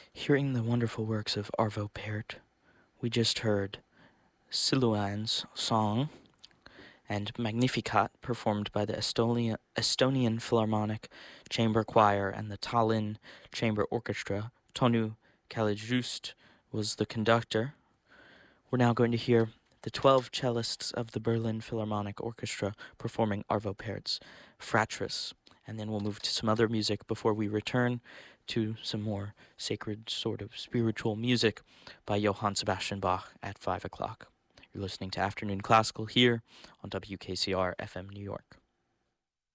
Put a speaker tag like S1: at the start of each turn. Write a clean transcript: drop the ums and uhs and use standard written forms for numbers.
S1: Hearing the wonderful works of Arvo Pärt, we just heard Siluan's song and Magnificat, performed by the Estonian Philharmonic Chamber Choir and the Tallinn Chamber Orchestra. Tonu Kaljust was the conductor. We're now going to hear the 12 cellists of the Berlin Philharmonic Orchestra performing Arvo Pärt's Fratres, and then we'll move to some other music before we return to some more sacred sort of spiritual music by Johann Sebastian Bach at 5 o'clock. You're listening to Afternoon Classical here on WKCR FM New York.